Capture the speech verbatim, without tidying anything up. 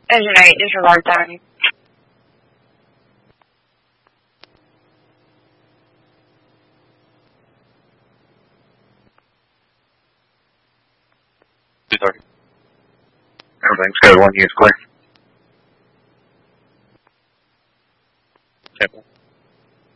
Engine eight, disregard timing. two thirty. Everything's code one, use clear. Temple.